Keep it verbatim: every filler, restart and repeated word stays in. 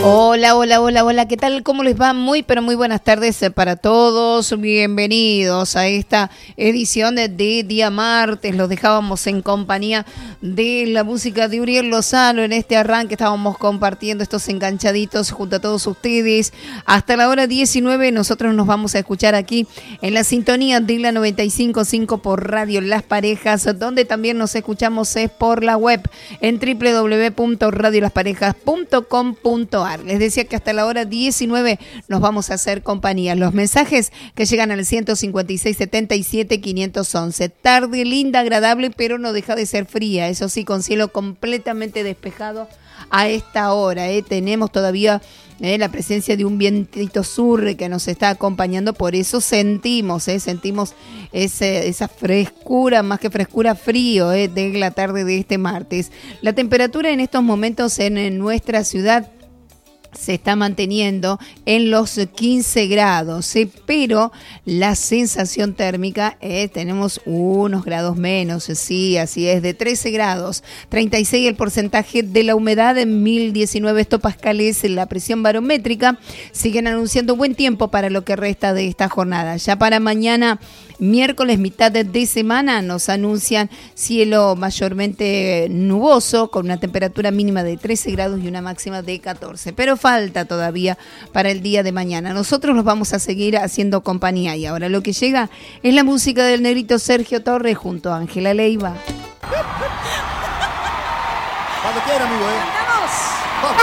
Hola, hola, hola, hola, ¿qué tal? ¿Cómo les va? Muy, pero muy buenas tardes para todos. Bienvenidos a esta edición de, de Día Martes. Los dejábamos en compañía de la música de Uriel Lozano en este arranque. Estábamos compartiendo estos enganchaditos junto a todos ustedes. Hasta la hora diecinueve nosotros nos vamos a escuchar aquí en la sintonía de la noventa y cinco punto cinco por Radio Las Parejas, donde también nos escuchamos es por la web en doble u doble u doble u punto radio las parejas punto com punto a r. Les decía que hasta la hora diecinueve nos vamos a hacer compañía. Los mensajes que llegan al ciento cincuenta y seis, setenta y siete, quinientos once. Tarde linda, agradable, pero no deja de ser fría. Eso sí, con cielo completamente despejado a esta hora. ¿eh? Tenemos todavía eh, la presencia de un vientito sur que nos está acompañando. Por eso sentimos, eh, sentimos ese, esa frescura, más que frescura, frío eh, de la tarde de este martes. La temperatura en estos momentos en, en nuestra ciudad se está manteniendo en los quince grados, ¿eh? Pero la sensación térmica, eh, tenemos unos grados menos, sí, así es, de trece grados, treinta y seis el porcentaje de la humedad, en mil diecinueve hectopascales la presión barométrica. Siguen anunciando buen tiempo para lo que resta de esta jornada. Ya para mañana, miércoles, mitad de semana, nos anuncian cielo mayormente nuboso, con una temperatura mínima de trece grados y una máxima de catorce. Pero falta todavía para el día de mañana. Nosotros los vamos a seguir haciendo compañía y ahora lo que llega es la música del negrito Sergio Torres junto a Ángela Leiva. Cuando quiera, amigo, ¿eh?